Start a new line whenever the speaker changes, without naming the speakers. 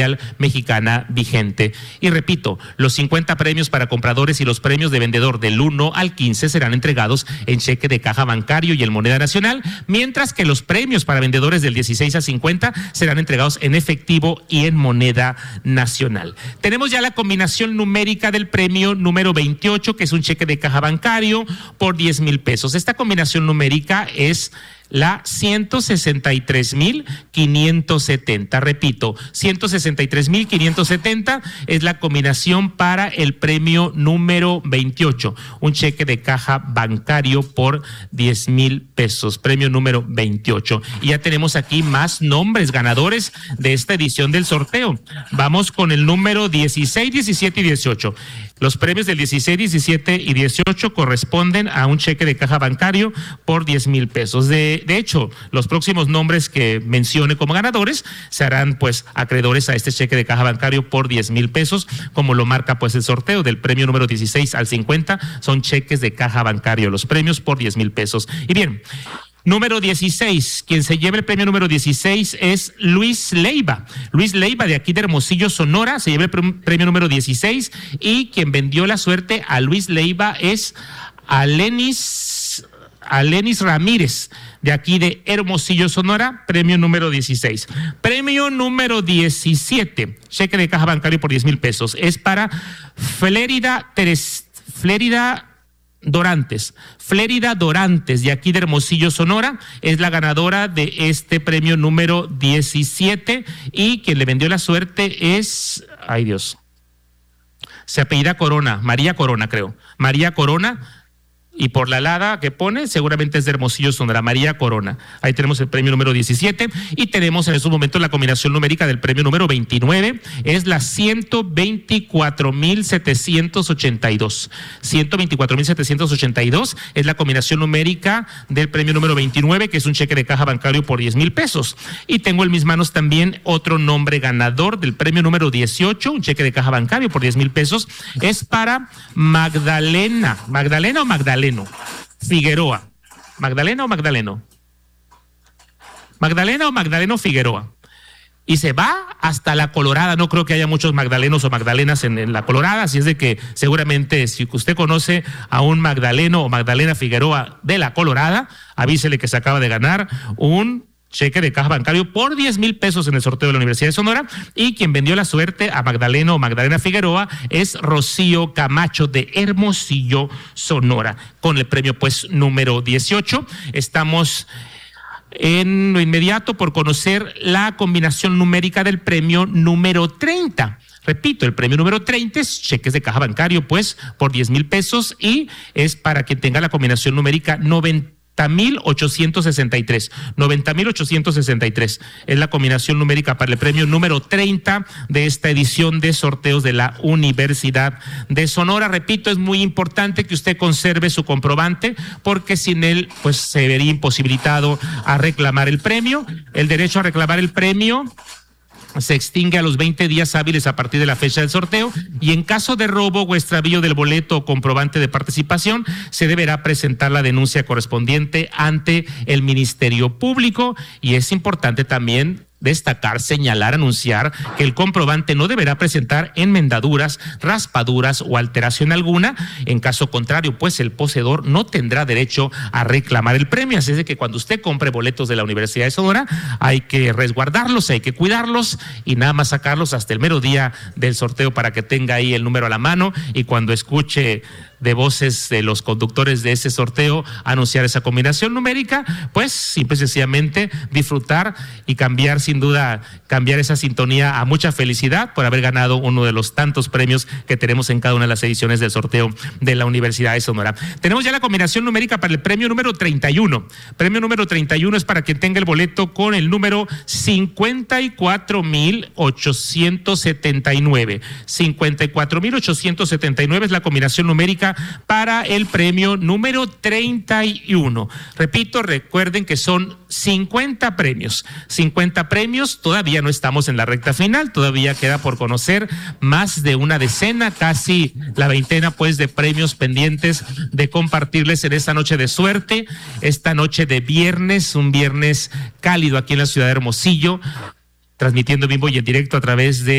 social mexicana vigente. Y repito, los 50 premios para compradores y los premios de vendedor del 1 al 15 serán entregados en cheque de caja bancario y en moneda nacional, mientras que los premios para vendedores del 16 a 50 serán entregados en efectivo y en moneda nacional. Tenemos ya la combinación numérica del premio número 28, que es un cheque de caja bancario por 10,000 pesos. Esta combinación numérica es la 163,570. Repito, 163,570 es la combinación para el premio número 28, un cheque de caja bancario por 10,000 pesos, premio número 28. Y ya tenemos aquí más nombres ganadores de esta edición del sorteo. Vamos con el número 16, 17 y 18. Los premios del 16, 17 y 18 corresponden a un cheque de caja bancario por 10,000 pesos. De hecho, los próximos nombres que mencione como ganadores se harán pues acreedores a este cheque de caja bancario por 10,000 pesos, como lo marca pues el sorteo del premio número 16 al 50, son cheques de caja bancario, los premios por 10,000 pesos. Y bien, número 16, quien se lleva el premio número 16 es Luis Leiva. Luis Leiva, de aquí de Hermosillo, Sonora, se lleva el premio número 16, y quien vendió la suerte a Luis Leiva es Alenis Ramírez, de aquí de Hermosillo, Sonora, premio número 16. Premio número 17, cheque de caja bancario por 10,000 pesos, es para Flérida Dorantes, de aquí de Hermosillo, Sonora, es la ganadora de este premio número 17, y quien le vendió la suerte es, ay Dios, se apellida Corona, María Corona, creo, María Corona. Y por la alada que pone, seguramente es de Hermosillo, Sonora, María Corona. Ahí tenemos el premio número 17, y tenemos en estos momentos la combinación numérica del premio número 29, es la 124,782. 124,782 es la combinación numérica del premio número 29, que es un cheque de caja bancario por 10,000 pesos. Y tengo en mis manos también otro nombre ganador del premio número 18, un cheque de caja bancario por 10,000 pesos, es para Magdalena Figueroa. Magdaleno Figueroa. Y se va hasta la Colorada. No creo que haya muchos Magdalenos o Magdalenas en la Colorada, así es de que seguramente si usted conoce a un Magdaleno o Magdalena Figueroa de la Colorada, avísele que se acaba de ganar un cheque de caja bancario por 10,000 pesos en el sorteo de la Universidad de Sonora, y quien vendió la suerte a Magdaleno o Magdalena Figueroa es Rocío Camacho de Hermosillo, Sonora, con el premio pues número 18. Estamos en lo inmediato por conocer la combinación numérica del premio número 30. Repito, el premio número 30 es cheques de caja bancario pues por 10,000 pesos, y es para quien tenga la combinación numérica 90,863 es la combinación numérica para el premio número 30 de esta edición de sorteos de la Universidad de Sonora. Repito, es muy importante que usted conserve su comprobante, porque sin él pues se vería imposibilitado a reclamar el premio. El derecho a reclamar el premio se extingue a los 20 días hábiles a partir de la fecha del sorteo, y en caso de robo o extravío del boleto o comprobante de participación, se deberá presentar la denuncia correspondiente ante el Ministerio Público. Y es importante también destacar, señalar, anunciar que el comprobante no deberá presentar enmendaduras, raspaduras o alteración alguna. En caso contrario, pues el poseedor no tendrá derecho a reclamar el premio. Así es de que cuando usted compre boletos de la Universidad de Sonora, hay que resguardarlos, hay que cuidarlos, y nada más sacarlos hasta el mero día del sorteo para que tenga ahí el número a la mano, y cuando escuche de voces de los conductores de ese sorteo anunciar esa combinación numérica, pues simple y sencillamente disfrutar y cambiar, sin duda, cambiar esa sintonía a mucha felicidad por haber ganado uno de los tantos premios que tenemos en cada una de las ediciones del sorteo de la Universidad de Sonora. Tenemos ya la combinación numérica para el premio número 31. Premio número 31 es para quien tenga el boleto con el número 54,879. 54,879 es la combinación numérica para el premio número 31. Repito, recuerden que son 50 premios. 50 premios, todavía no estamos en la recta final, todavía queda por conocer más de una decena, casi la veintena pues de premios pendientes de compartirles en esta noche de suerte, esta noche de viernes, un viernes cálido aquí en la ciudad de Hermosillo, transmitiendo en vivo y en directo a través de